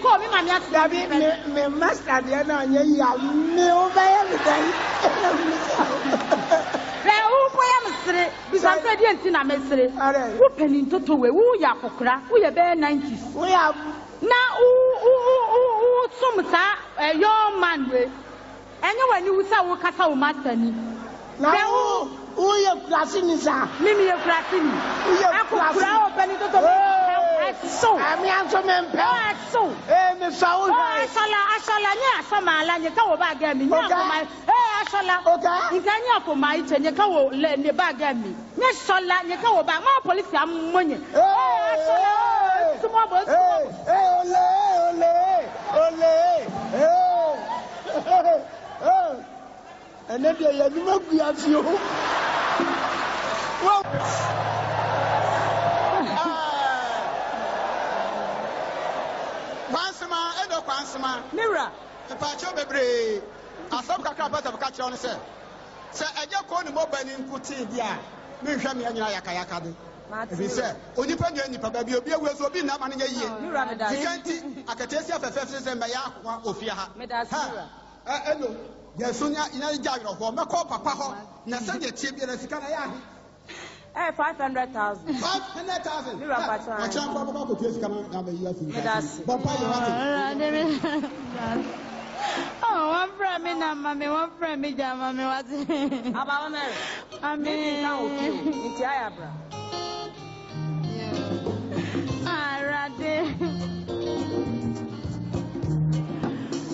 call me mammy at me master the other ya me over everything. Who am because I didn't see a message. Who penny to away, who ya for crack, who ya bear 90s. We have now, some a young man way. Anyone you saw Castle Master. Now, who you classing is a Mimi of Crassini. So, I'm answer men. So, and so I shall I go back at me. I shall in Kenya for my and you go let me back at me. Yes, shall let you go back. More police, I'm money. And then they are not be at you. Well, Pansama, Mira, the Pacho Bebre, a some cacapata of catch on say, Sir, I just call him open in Putia, Mishami and Yakayakadi. If he said, only penny any baby, you will so be now managing a year. You run it. I can tell you for 50 and Mayak of Fia. Hello, yes, Sonia in a jagger of my call Papa, Nasanya Chip and Sikana. 500,000. 500,000. You run back. I can't probably just come out of oh, one friend, me, mammy, one friend, me, mammy, what's it? About Mary. I mean, it's Iabra.